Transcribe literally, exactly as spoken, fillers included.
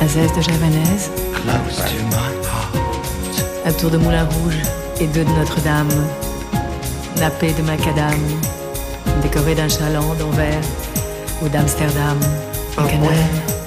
Azès de Javanaise, Close to my heart. un tour de Moulin Rouge et deux de Notre-Dame, nappé de macadam, décoré d'un chaland d'Anvers ou d'Amsterdam, Oh, et canal. ouais.